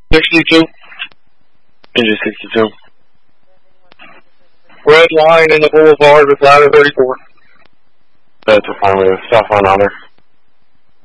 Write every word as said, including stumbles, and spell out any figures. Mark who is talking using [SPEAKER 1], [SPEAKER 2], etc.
[SPEAKER 1] sixty-two.
[SPEAKER 2] Engine sixty-two.
[SPEAKER 1] Red line in the boulevard with ladder thirty-four.
[SPEAKER 2] That's affirmative. South on honor.